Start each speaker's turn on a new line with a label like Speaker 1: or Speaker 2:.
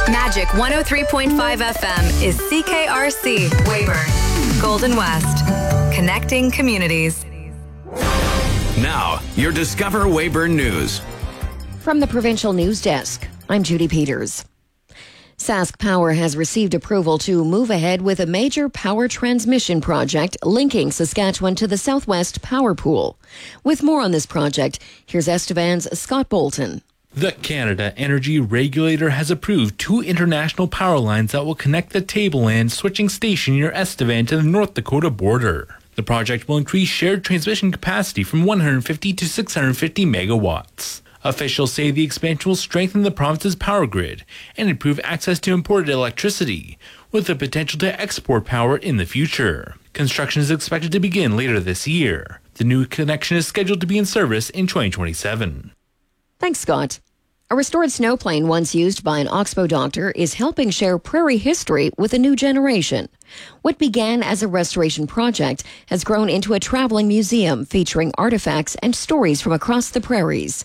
Speaker 1: Magic 103.5 FM is CKRC Weyburn, Golden West, connecting communities.
Speaker 2: Now, your Discover Weyburn News.
Speaker 3: From the Provincial News Desk, I'm Judy Peters. Sask Power has received approval to move ahead with a major power transmission project linking Saskatchewan to the Southwest Power Pool. With more on this project, here's Estevan's Scott Bolton.
Speaker 4: The Canada Energy Regulator has approved 2 international power lines that will connect the Tableland switching station near Estevan to the North Dakota border. The project will increase shared transmission capacity from 150 to 650 megawatts. Officials say the expansion will strengthen the province's power grid and improve access to imported electricity, with the potential to export power in the future. Construction is expected to begin later this year. The new connection is scheduled to be in service in 2027.
Speaker 3: Thanks, Scott. A restored snowplane once used by an Oxbow doctor is helping share prairie history with a new generation. What began as a restoration project has grown into a traveling museum featuring artifacts and stories from across the prairies.